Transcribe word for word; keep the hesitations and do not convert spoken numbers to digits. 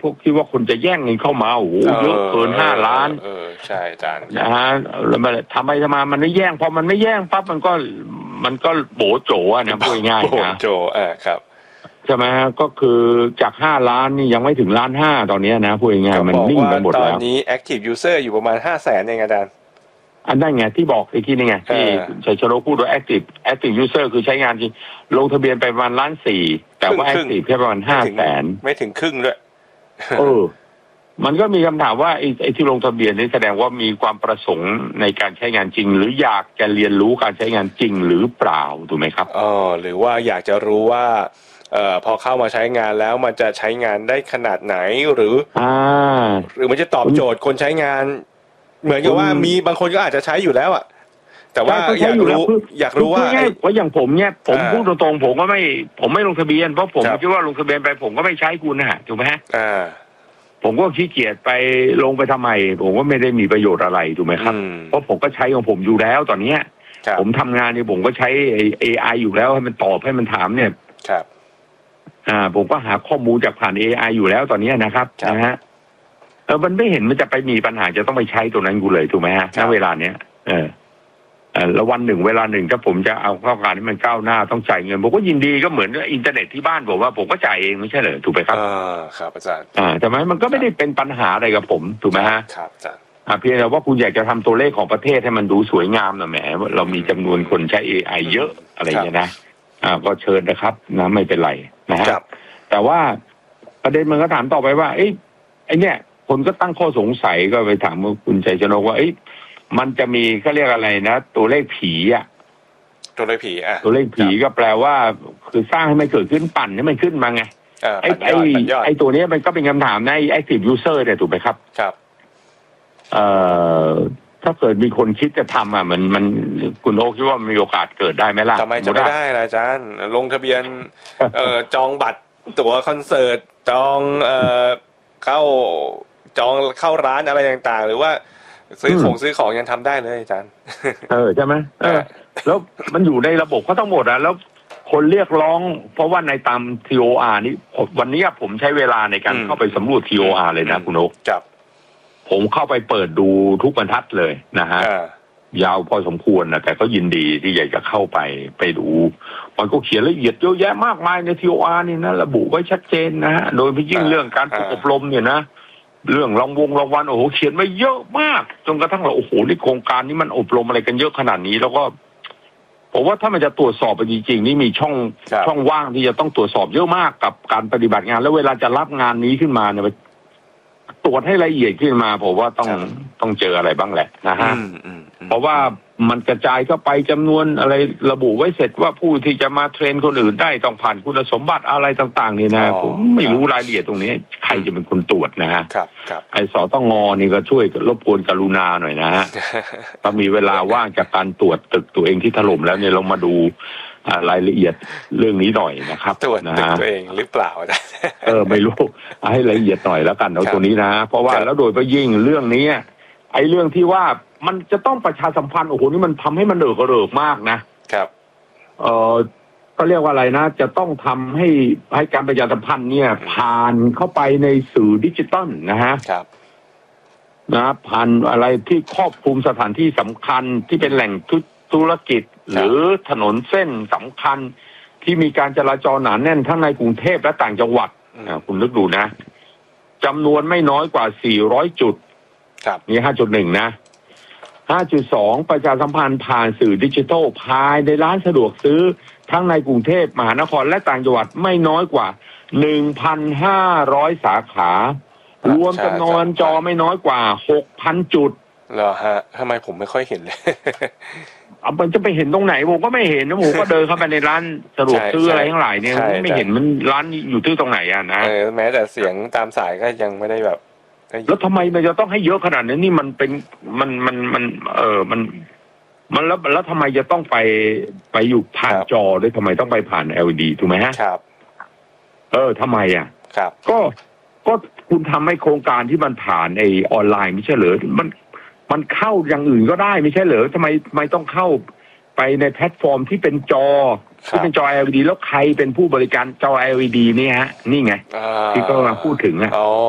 พวกที่ว่าคนจะแย่งเงินเข้ามาโอ้โหเยอะเกินห้าล้านเออใช่อาจารย์นะฮะแล้วมันทำไมทำไมมันไม่แย่งพอมันไม่แย่งปั๊บมันก็มันก็โบโจอะนะพูดง่ายๆนะโบโจเออครับใช่ไหมฮะก็คือจากห้าล้านนี่ยังไม่ถึงล้านห้าตอนนี้นะพูดง่ายๆมันนิ่งไปหมดแล้วตอนนี้ active user อยู่ประมาณห้าแสนเองอาจารย์อันนั้นไงที่บอกไอ้ที่นี่ไงที่ชัยชโลพูดว่า active active user คือใช้งานจริงลงทะเบียนไปประมาณล้านสี่แต่ว่า active แค่ประมาณห้าแสนไม่ถึงครึ่งด้วยเออมันก็มีคำถามว่าไอ้ไอ้ที่ลงทะเบียนนี่แสดงว่ามีความประสงค์ในการใช้งานจริงหรืออยากจะเรียนรู้การใช้งานจริงหรือเปล่าถูกไหมครับอ๋อหรือว่าอยากจะรู้ว่าเอ่อพอเข้ามาใช้งานแล้วมันจะใช้งานได้ขนาดไหนหรืออ่าหรือมันจะตอบโจทย์คนใช้งานเหมือนกับว่ามีบางคนก็อาจจะใช้อยู่แล้วอ่ะแต่ว่าอยากรู้อยากรู้ว่าว่าอย่างผมเนี่ยผมพูดตรงๆผมก็ไม่ผมไม่ลงทะเบียนเพราะผมคิดว่าลงทะเบียนไปผมก็ไม่ใช้คุณนะถูกไหมฮะอ่าผมก็ขี้เกียจไปลงไปทำไมผมก็ไม่ได้มีประโยชน์อะไรถูกไหมครับเพราะผมก็ใช้ของผมอยู่แล้วตอนนี้ผมทำงานเนี่ยผมก็ใช้เอไออยู่แล้วให้มันตอบให้มันถามเนี่ยครับอ่าผมก็หาข้อมูลจากผ่าน เอ ไอ อยู่แล้วตอนนี้นะครับนะฮะเออมันไม่เห็นมันจะไปมีปัญหาจะต้องไปใช้ตัวนั้นกูเลยถูกไหมฮะณเวลาเนี้ยเออเออแล้ววันหนึ่งเวลาหนึ่งถ้าผมจะเอาเข้าการให้มันก้าวหน้าต้องจ่ายเงินผมก็ยินดีก็เหมือนอินเทอร์เน็ตที่บ้านผมว่าผมก็จ่ายเองไม่ใช่เหรอถูกไหมครับอ่าครับอาจารย์อ่าแต่ไหมมันก็ไม่ได้เป็นปัญหาอะไรกับผมถูกไหมฮะครับอาจารย์อ่าเพียงแต่ว่าคุณอยากจะทำตัวเลขของประเทศให้มันดูสวยงามนะแหมเรามีจำนวนคนใช้ เอ ไอ เยอะอะไรอย่างเงี้ยนะอ่าก็เชิญนะครับนะไม่เป็นไรนะฮะแต่ว่าประเด็นมันก็ถามต่อไปว่าไอ้ไอ้เนี่ยคนก็ตั้งข้อสงสัยก็ไปถามคุณชัยชนกว่าไอ้มันจะมีเขาเรียกอะไรนะตัวเลขผีอ่ะตัวเลขผีอ่ะตัวเลขผีก็แปลว่าคือสร้างให้มันเกิดขึ้นปั่นให้มันขึ้นมาไงไอ้ไอ้ไอ้ตัวนี้มันก็เป็นคำถามใน active user เนี่ยถูกไหมครับครับเอ่อถ้าเกิดมีคนคิดจะทำอ่ะมันมันคุณโอ๊คคิดว่ามีโอกาสเกิดได้ไหมล่ะทำไมจะไม่ได้ล่ะอาจารย์ลงทะเบียนเอ่อจองบัตรตั๋วคอนเสิร์ตจองเอ่อเข้าจองเข้าร้านอะไรต่างๆหรือว่าซื้อของซื้อของยังทำได้เลยอาจารย์เออใช่ไหมเออแล้วมันอยู่ในระบบเขาทั้งหมดอ่ะแล้วคนเรียกร้องเพราะว่าในตาม ที โอ อาร์ นี่วันนี้ผมใช้เวลาในการเข้าไปสำรวจ ที โอ อาร์ เลยนะคุณโอ๊คครับผมเข้าไปเปิดดูทุกบรรทัดเลยนะฮะยาวพอสมควรนะแต่ก็ยินดีที่อยากจะเข้าไปไปดูมันก็เขียนละเอียดเยอะแยะมากมายใน ที โอ อาร์ นี่นะระบุไว้ชัดเจนนะฮะโดยเฉพาะยิ่งเรื่องการฝึกอบรมเนี่ยนะเรื่องรางวงรางวัลโอ้โหเขียนไว้เยอะมากจนกระทั่งเราโอ้โหนี่โครงการนี้มันอบรมอะไรกันเยอะขนาดนี้แล้วก็ผมว่าถ้ามันจะตรวจสอบไปจริงๆนี่มีช่องช่องว่างที่จะต้องตรวจสอบเยอะมากกับการปฏิบัติงานแล้วเวลาจะรับงานนี้ขึ้นมาเนี่ยตรวจให้ละเอียดขึ้นมาผมว่าต้องต้องเจออะไรบ้างแหละนะฮะเพราะว่ามันกระจายเข้าไปจำนวนอะไรระบุไว้เสร็จว่าผู้ที่จะมาเทรนคนอื่นได้ต้องผ่านคุณสมบัติอะไรต่างๆนี่นะผมไม่รู้รายละเอียดตรงนี้ใครจะเป็นคนตรวจนะฮะไอ้สตงนี่ก็ช่วยรบกวนกรุณาหน่อยนะฮะถ้ามีเวลาว่างจากการตรวจตึกตัวเองที่ถล่มแล้วเนี่ยเรามาดูรายละเอียดเรื่องนี้หน่อยนะครับตรวจตึกตัวเองหรือเปล่าเออไม่รู้ให้ละเอียดหน่อยแล้วกันเอาตัวนี้นะเพราะว่าแล้วโดยเฉพาะยิ่งเรื่องนี้ไอ้เรื่องที่ว่ามันจะต้องประชาสัมพันธ์โอ้โหนี่มันทำให้มันเดือดกระเริกมากนะครับเออก็เรียกว่าอะไรนะจะต้องทำให้ให้การประชาสัมพันธ์เนี่ยผ่านเข้าไปในสื่อดิจิตอลนะฮะครับนะผ่านอะไรที่ครอบคลุมสถานที่สำคัญที่เป็นแหล่งธุรกิจหรือถนนเส้นสำคัญที่มีการจราจรหนาแน่นทั้งในกรุงเทพและต่างจังหวัดคุณนึกดูนะจำนวนไม่น้อยกว่าสี่ร้อยจุดนี่ ห้าจุดหนึ่ง นะ ห้าจุดสอง ประชาสัมพันธ์ผ่านสื่อดิจิทัลภายในร้านสะดวกซื้อทั้งในกรุงเทพมหานครและต่างจังหวัดไม่น้อยกว่า หนึ่งพันห้าร้อย สาขารวมจำนวนจอไม่น้อยกว่า หกพัน จุดเหรอฮะทำไมผมไม่ค่อยเห็นเลยเอามันจะไปเห็นตรงไหนผมก็ไม่เห็นนะผมก็เดินเข้าไปในร้านสะดวกซื้ออะไรทั้งหลายเนี่ยไม่เห็นมันร้านอยู่ที่ตรงไหนอ่ะนะแม้แต่เสียงตามสายก็ยังไม่ได้แบบแล้วทำไมมันจะต้องให้เยอะขนาดนี้นี่มันเป็นมันมันมันเออมันมันแล้วแล้วทำไมจะต้องไปไปอยู่ผ่านจอด้วยทำไมต้องไปผ่าน แอล อี ดี ถูกไหมฮะครับเออทำไมอ่ะครับก็ก็คุณทำให้โครงการที่มันผ่านไอออนไลน์ไม่ใช่เหรอมันมันเข้าอย่างอื่นก็ได้ไม่ใช่เหรอทำไมไม่ต้องเข้าไปในแพลตฟอร์มที่เป็นจอที่เป็นจอ แอล อี ดี แล้วใครเป็นผู้บริการจอ แอล อี ดี นี่ฮะนี่ไงที่ก็มาพูดถึงอ่ะ